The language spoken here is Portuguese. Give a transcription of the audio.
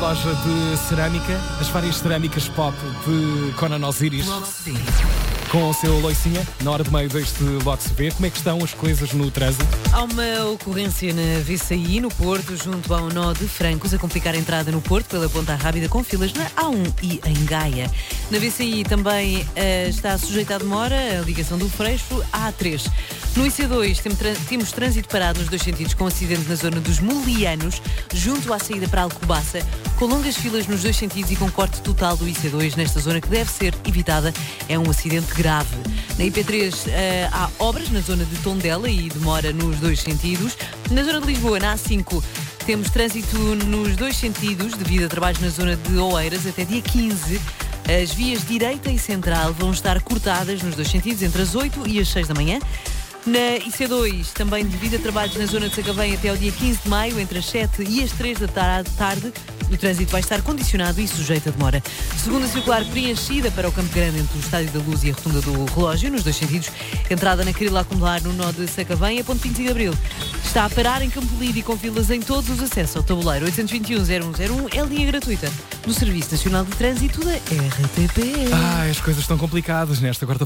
loja de cerâmica, as várias cerâmicas pop de Conan Osiris. Com o seu loicinha, na hora do meio deste Lote B, como é que estão as coisas no trânsito? Há uma ocorrência na VCI, no Porto, junto ao nó de Francos, a complicar a entrada no Porto pela Ponta Rábida, com filas na A1 e em Gaia. Na VCI também está sujeita a demora a ligação do Freixo à A3. No IC2 temos trânsito parado nos dois sentidos, com acidente na zona dos Molianos, junto à saída para Alcobaça, com longas filas nos dois sentidos e com corte total do IC2 nesta zona que deve ser evitada. É um acidente grave. Na IP3 há obras na zona de Tondela e demora nos dois sentidos. Na zona de Lisboa, na A5, temos trânsito nos dois sentidos devido a trabalhos na zona de Oeiras até dia 15. As vias direita e central vão estar cortadas nos dois sentidos entre as 8 e as 6 da manhã. Na IC2, também devido a trabalhos na zona de Sacavém até ao dia 15 de maio, entre as 7 e as 3 da tarde, o trânsito vai estar condicionado e sujeito a demora. Segunda circular preenchida para o Campo Grande entre o Estádio da Luz e a Rotunda do Relógio, nos dois sentidos. Entrada na Carril a acumular no nó de Sacavém, a ponto 25 de Abril. Está a parar em Campo Lido e com filas em todos os acessos ao tabuleiro. 821-0101 é linha gratuita do Serviço Nacional de Trânsito da RTP. As coisas estão complicadas nesta quarta